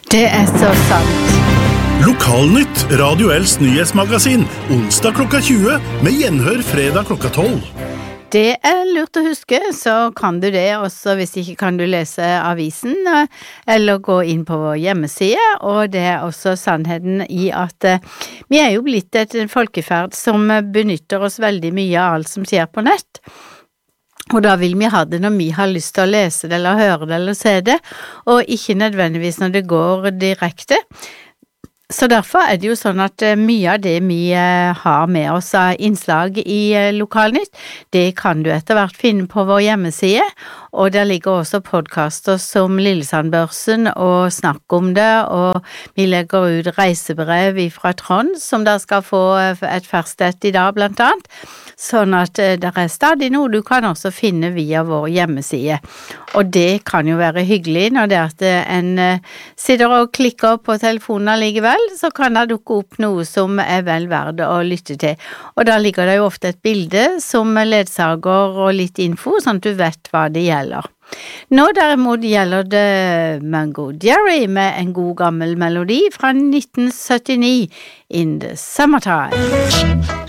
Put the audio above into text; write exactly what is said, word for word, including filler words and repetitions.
Det er så sant. Lokalnytt, Radio Els nyhetsmagasin, onsdag klokka tjue, med gjenhør fredag klokka tolv. Det er lurt å huske, så kan du det også, hvis ikke kan du lese avisen, eller gå inn på vår hjemmeside, og det er også sannheten i at vi er jo blitt et folkeferd som benytter oss veldig mye av alt som skjer på nett. Og da vil vi ha det når vi har lyst til å lese det, eller høre det, eller se det, og ikke nødvendigvis når det går direkte. Så derfor er det jo sånn at mye av det vi har med oss av innslag i Lokalnytt, det kan du etter hvert finne på vår hjemmeside, og der ligger også podcaster som Lillesandbørsen og Snakk om det, og vi legger ut reisebrev fra Trond, som da skal få et ferskt et i dag blant annet, sånn at det er stadig noe du kan også finne via vår hjemmeside. Og det kan jo være hyggelig når det er at en sitter og klikker på telefonen allikevel, så kan det dukke opp noe som er vel verdt å lytte til. Og da ligger det jo ofte et bilde som ledsager og litt info, sånn at du vet hva det gjelder. Nå derimot gjelder det Mungo Jerry med en god gammel melodi fra nitten syttini, In the Summertime.